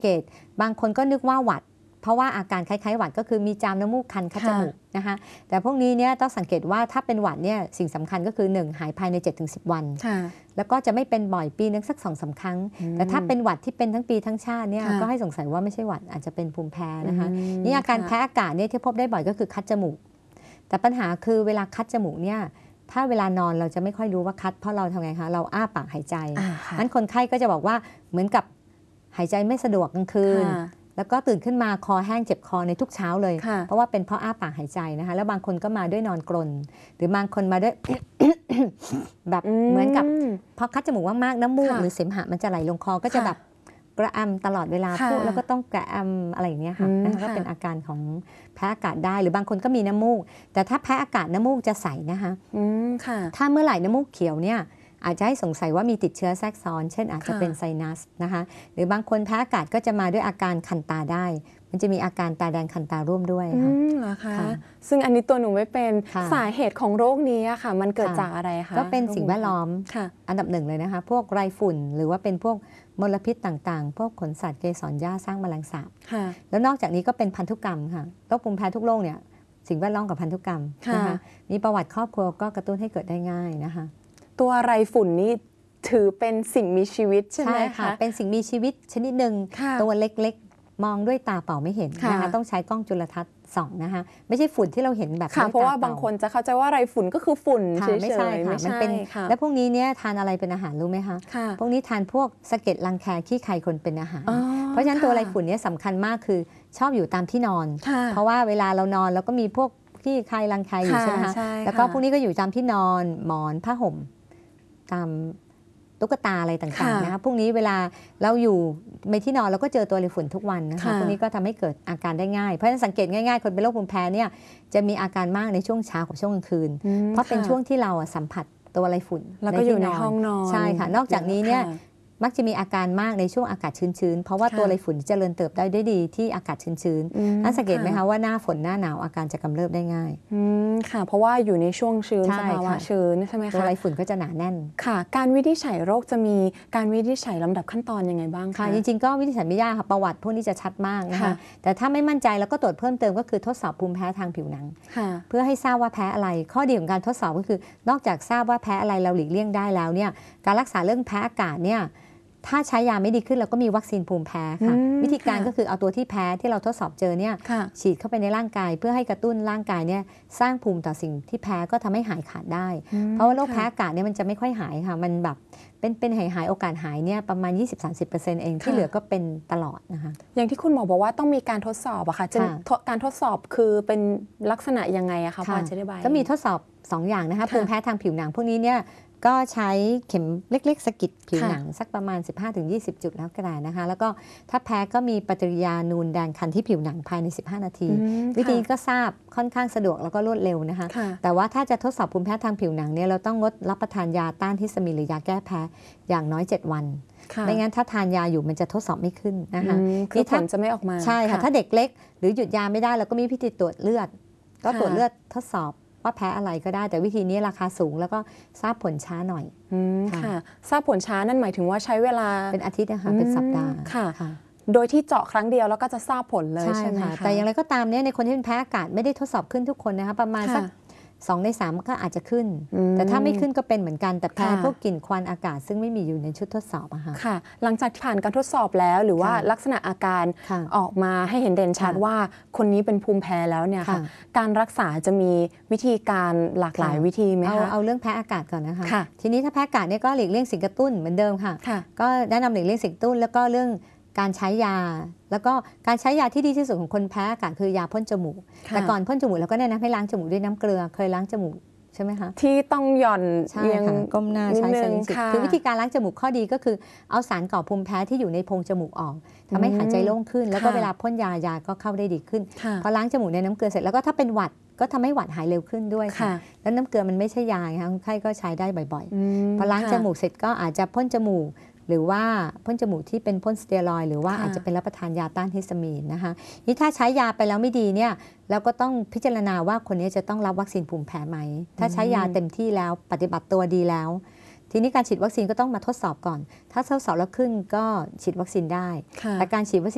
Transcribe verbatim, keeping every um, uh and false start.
เกตบางคนก็นึกว่าหวัดเพราะว่าอาการคล้ายๆหวัดก็คือมีจามน้ำมูกคันคัดจมูกนะคะแต่พวกนี้เนี่ยต้องสังเกตว่าถ้าเป็นหวัดเนี่ยสิ่งสำคัญก็คือหนึ่งหายภายใน เจ็ดถึงสิบ วันแล้วก็จะไม่เป็นบ่อยปีนึงสัก สองถึงสาม ครั้งแต่ถ้าเป็นหวัดที่เป็นทั้งปีทั้งชาติเนี่ยก็ให้สงสัยว่าไม่ใช่หวัดอาจจะเป็นภูมิแพ้นะคะนี่อาการแพ้อากาศเนี่ยที่พบได้บ่อยก็คือคัดจมูกแต่ปัญหาคือเวลาคัดจมูกเนี่ยถ้าเวลานอนเราจะไม่ค่อยรู้ว่าคัดเพราะเราทำไงคะเราอ้าปากหายใจนั้นคนไข้ก็จะบอกว่าเหมือนกับหายใจไม่สะดวกกลางคืนแล้วก็ตื่นขึ้นมาคอแห้งเจ็บคอในทุกเช้าเลยเพราะว่าเป็นเพราะอ้าปากหายใจนะคะแล้วบางคนก็มาด้วยนอนกรนหรือบางคนมาด้วย แบบเหมือนกับพอคัดจมูกมากๆน้ำมูกหรือเสมหะมันจะไหลลงคอก็จะแบบกระอัมตลอดเวลาพูดแล้วก็ต้องกระอัมอะไรอย่างเงี้ยค่ะนะคะก็เป็นอาการของแพ้อากาศได้หรือบางคนก็มีน้ำมูกแต่ถ้าแพ้อากาศน้ำมูกจะใสนะคะถ้าเมื่อไหร่น้ำมูกเขียวเนี่ยอาจจะให้สงสัยว่ามีติดเชื้อแทรกซ้อนเช่นอาจจะเป็นไซนัสนะคะหรือบางคนแพ้อากาศก็จะมาด้วยอาการคันตาได้มันจะมีอาการตาแดงคันตาร่วมด้วยค่ะเหรอคะซึ่งอันนี้ตัวหนูไม่เป็นสาเหตุของโรคนี้ค่ะมันเกิดจากอะไรคะก็เป็นสิ่งแวดล้อมอันดับหนึ่งเลยนะคะพวกไรฝุ่นหรือว่าเป็นพวกมลพิษต่างๆพวกขนสัตว์เกสรหญ้าสร้างแมลงสาบแล้วนอกจากนี้ก็เป็นพันธุกรรมค่ะโรคภูมิแพ้ทุกโรคเนี่ยสิ่งแวดล้อมกับพันธุกรรมนะคะมีประวัติครอบครัวก็กระตุ้นให้เกิดได้ง่ายนะคะตัวไรฝุ่นนี่ถือเป็นสิ่งมีชีวิตใช่ไหมคะเป็นสิ่งมีชีวิตชนิดหนึ่งตัวเล็กๆมองด้วยตาเปล่าไม่เห็นนะคะต้องใช้กล้องจุลทรรศน์ส่องนะคะไม่ใช่ฝุ่นที่เราเห็นแบบเพราะว่าบางคนจะเข้าใจว่าไรฝุ่นก็คือฝุ่นเฉยๆไม่ใช่ค่ะมันเป็นแล้วพวกนี้เนี่ยทานอะไรเป็นอาหารรู้ไหมคะพวกนี้ทานพวกสะเก็ดรังแคขี้ใครคนเป็นอาหารเพราะฉะนั้นตัวไรฝุ่นเนี่ยสำคัญมากคือชอบอยู่ตามที่นอนเพราะว่าเวลาเรานอนแล้วก็มีพวกขี้ใครรังแคอยู่ใช่ไหมคะแล้วก็พวกนี้ก็อยู่ตามที่นอนหมอนผ้าห่มตามตุ๊กตาอะไรต่างๆนะคะพวกนี้เวลาเราอยู่ในที่นอนเราก็เจอตัวไรฝุ่นทุกวันนะคะพวกนี้ก็ทำให้เกิดอาการได้ง่ายเพราะฉะนั้นสังเกตง่ายๆคนเป็นโรคภูมิแพ้เนี่ยจะมีอาการมากในช่วงเช้ากับช่วงกลางคืนเพราะเป็นช่วงที่เราสัมผัสตัวไรฝุ่นแล้วก็อยู่ในห้องนอนใช่ค่ะนอกจากนี้เนี่ยมักจะมีอาการมากในช่วงอากาศชื้นๆเพราะว่าตัวไรฝุ่นเจริญเติบได้ได้ดีที่อากาศชื้นๆนั่นสังเกตไหมคะว่าหน้าฝนหน้าหนาวอาการจะกำเริบได้ง่ายค่ะเพราะว่าอยู่ในช่วงชื้นสภาวะชื้นใช่ไหมคะตัวไรฝุ่นก็จะหนาแน่นค่ะการวินิจฉัยโรคจะมีการวินิจฉัยลำดับขั้นตอนยังไงบ้างคะจริงๆก็วินิจฉัยไม่ยากค่ะประวัติพวกนี้จะชัดมากนะคะแต่ถ้าไม่มั่นใจแล้วก็ตรวจเพิ่มเติมก็คือทดสอบภูมิแพ้ทางผิวหนังเพื่อให้ทราบว่าแพ้อะไรข้อดีของการทดสอบก็คือนอกจากทราบว่าแพ้อะไรเราหลีกเลี่ยงได้แล้วเนี่ยการรักษาเรื่องแพ้อากาศเนี่ยถ้าใช้ยาไม่ดีขึ้นเราก็มีวัคซีนภูมิแพ้ค่ะวิธีการก็คือเอาตัวที่แพ้ที่เราทดสอบเจอเนี่ยฉีดเข้าไปในร่างกายเพื่อให้กระตุ้นร่างกายเนี่ยสร้างภูมิต่อสิ่งที่แพ้ก็ทำให้หายขาดได้เพราะว่าโรคแพ้อากาศเนี่ยมันจะไม่ค่อยหายค่ะมันแบบเป็นเป็นหายหายโอกาสหายเนี่ยประมาณ ยี่สิบถึงสามสิบเปอร์เซ็นต์ เองที่เหลือก็เป็นตลอดนะคะอย่างที่คุณหมอบอกว่าต้องมีการทดสอบอะค่ะการทดสอบคือเป็นลักษณะยังไงอะคะพอจะอธิบายก็มีทดสอบสองอย่างนะคะภูมิแพ้ทางผิวหนังพวกนี้เนี่ยก็ใช้เข็มเล็กๆสะกิดผิวหนังสักประมาณ สิบห้าถึงยี่สิบ จุดแล้วก็ได้นะคะแล้วก็ถ้าแพ้ก็มีปฏิกิริยานูนแดงคันที่ผิวหนังภายในสิบห้านาทีวิธีก็ทราบค่อนข้างสะดวกแล้วก็รวดเร็วนะคะแต่ว่าถ้าจะทดสอบภูมิแพ้ทางผิวหนังเนี่ยเราต้องงดรับประทานยาต้านฮิสตามีนหรือยาแก้แพ้อย่างน้อยเจ็ดวันไม่งั้นถ้าทานยาอยู่มันจะทดสอบไม่ขึ้นนะคะคือผลจะไม่ออกมาใช่ค่ะถ้าเด็กเล็กหรือหยุดยาไม่ได้เราก็มีวิธีตรวจเลือดก็ตรวจเลือดทดสอบว่าแพ้อะไรก็ได้แต่วิธีนี้ราคาสูงแล้วก็ทราบผลช้าหน่อยค่ะทราบผลช้านั่นหมายถึงว่าใช้เวลาเป็นอาทิตย์นะคะเป็นสัปดาห์ค่ะโดยที่เจาะครั้งเดียวแล้วก็จะทราบผลเลยใช่ไหมคะแต่อย่างไรก็ตามเนี่ยในคนที่เป็นแพ้อากาศไม่ได้ทดสอบขึ้นทุกคนนะคะประมาณสักสองในสามก็อาจจะขึ้นแต่ถ้าไม่ขึ้นก็เป็นเหมือนกันแต่แพ้พวกกลิ่นควันอากาศซึ่งไม่มีอยู่ในชุดทดสอบอะค่ะค่ะหลังจากผ่านการทดสอบแล้วหรือว่าลักษณะอาการออกมาให้เห็นเด่นชัดว่าคนนี้เป็นภูมิแพ้แล้วเนี่ยค่ะการรักษาจะมีวิธีการหลากหลายวิธีไหมคะเอาเรื่องแพ้อากาศก่อนนะคะทีนี้ถ้าแพ้อากาศเนี่ยก็หลีกเลี่ยงสิ่งกระตุ้นเหมือนเดิมค่ะก็แนะนำหลีกเลี่ยงสิ่งกระตุ้นแล้วก็เรื่องการใช้ยาแล้วก็การใช้ยาที่ดีที่สุดของคนแพ้อากาศคือยาพ่นจมูกแต่ก่อนพ่นจมูกเราก็แนะนำให้ล้างจมูกด้วยน้ำเกลือเคยล้างจมูกใช่ไหมคะที่ต้องหย่อนเอียงก้มหน้าใช้เซนซิคือวิธีการล้างจมูกข้อดีก็คือเอาสารก่อภูมิแพ้ที่อยู่ในโพรงจมูกออกทำให้หายใจโล่งขึ้นแล้วก็เวลาพ่นยายาก็เข้าได้ดีขึ้นพอล้างจมูกในน้ำเกลือเสร็จแล้วก็ถ้าเป็นหวัดก็ทำให้หวัดหายเร็วขึ้นด้วยค่ะแล้วน้ำเกลือมันไม่ใช่ยาค่ะคนไข้ก็ใช้ได้บ่อยๆพอล้างจมูกเสร็จก็อาจจะพ่นจมูกหรือว่าพ่นจมูกที่เป็นพ่นสเตียรอยด์หรือว่าอาจจะเป็นรับประทานยาต้านฮิสตามีนนะคะนี่ถ้าใช้ยาไปแล้วไม่ดีเนี่ยเราก็ต้องพิจารณาว่าคนนี้จะต้องรับวัคซีนภูมิแพ้ไหมถ้าใช้ยาเต็มที่แล้วปฏิบัติตัวดีแล้วทีนี้การฉีดวัคซีนก็ต้องมาทดสอบก่อนถ้าทดสอบแล้วขึ้นก็ฉีดวัคซีนได้แต่การฉีดวัคซีน